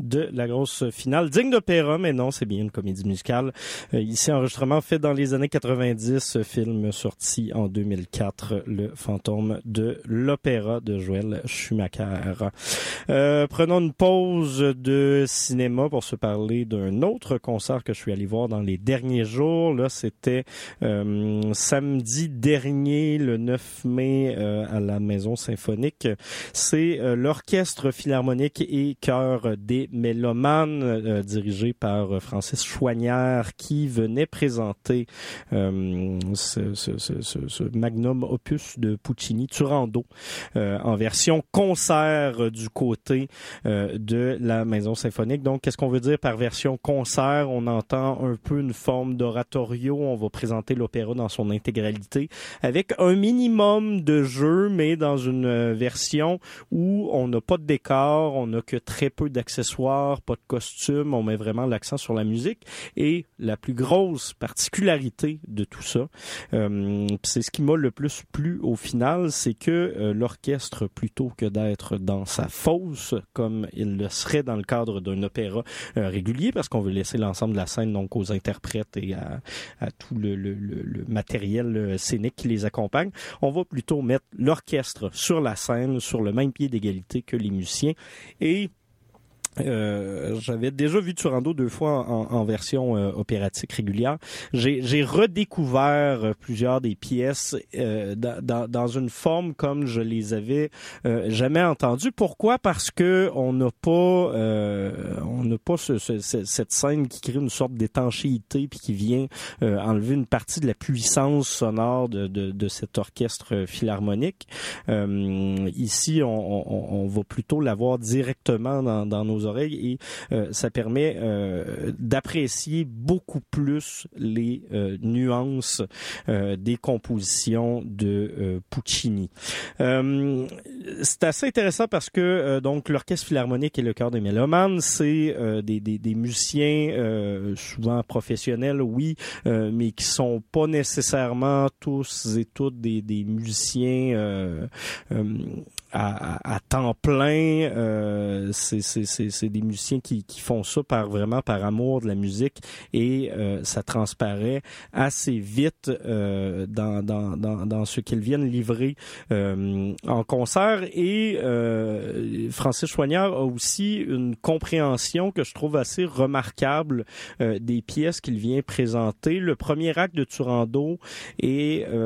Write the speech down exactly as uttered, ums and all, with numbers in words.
de la grosse finale. Digne d'opéra, mais non, c'est bien une comédie musicale. Euh, ici, enregistrement fait dans les années quatre-vingt-dix, film sorti en deux mille quatre, Le fantôme de l'opéra de Joel Schumacher. Euh, prenons une pause de cinéma pour se parler d'un autre concert que je suis allé voir dans les derniers jours. Là, c'était euh, samedi dernier, le neuf mai, euh, à la Maison Symphonique. C'est euh, l'Orchestre Philharmonique et Chœur des Mélomanes, euh, dirigé par Francis Chouanière, qui venait présenter euh, ce, ce, ce, ce, ce magnum opus de Puccini, Turandot, euh, en version concert du côté euh, de la Maison Symphonique. Donc, qu'est-ce qu'on veut dire par version concert? On entend un peu une forme d'oratorio. On va présenter l'opéra dans son intégralité avec un minimum de jeu, mais dans une version où on n'a pas de décor, on n'a que très peu d'accessoires, pas de costumes, on met vraiment l'accent sur la musique. Et la plus grosse particularité de tout ça, euh, c'est ce qui m'a le plus plu au final, c'est que euh, l'orchestre, plutôt que d'être dans sa fosse, comme il le serait dans le cadre d'un opéra euh, régulier, parce qu'on veut laisser l'ensemble de la scène donc aux interprètes et à, à tout le, le, le, le matériel scénique qui les accompagne, on va plutôt mettre l'orchestre sur la scène, sur le même pied d'égalité que les musiciens. Et Euh, j'avais déjà vu Turandot deux fois en, en version euh, opératique régulière. J'ai, j'ai redécouvert plusieurs des pièces euh, dans, dans, dans une forme comme je les avais euh, jamais entendues. Pourquoi? Parce que on n'a pas, euh, on n'a pas ce, ce, cette scène qui crée une sorte d'étanchéité puis qui vient euh, enlever une partie de la puissance sonore de, de, de cet orchestre philharmonique. Euh, ici, on, on, on va plutôt l'avoir directement dans, dans nos oreilles et euh, ça permet euh, d'apprécier beaucoup plus les euh, nuances euh, des compositions de euh, Puccini. Euh, c'est assez intéressant parce que euh, donc l'Orchestre Philharmonique et le Chœur des Mélomanes, c'est euh, des, des, des musiciens euh, souvent professionnels, oui, euh, mais qui sont pas nécessairement tous et toutes des, des musiciens euh, euh, à, à, à temps plein. Euh, c'est, c'est, c'est, c'est des musiciens qui, qui font ça par vraiment par amour de la musique et euh, ça transparaît assez vite euh, dans, dans, dans, dans ce qu'ils viennent livrer euh, en concert. Et euh, Francis Chouanière a aussi une compréhension que je trouve assez remarquable euh, des pièces qu'il vient présenter. Le premier acte de Turandot est euh,